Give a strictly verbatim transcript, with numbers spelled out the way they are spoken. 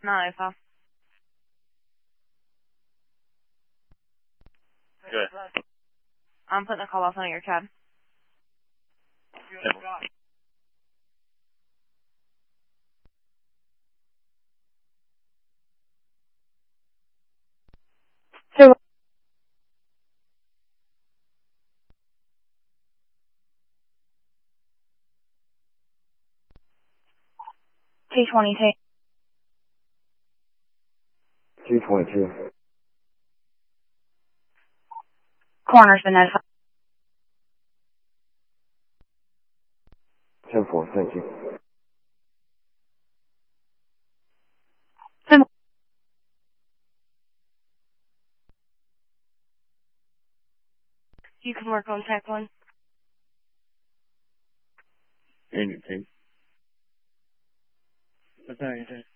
Not Alpha. Good. I'm putting the call off on your tab. So T twenty-two. T twenty-two. Coroner's been notified. ten four, thank you. You can work on tech one. Anything. That's how you do.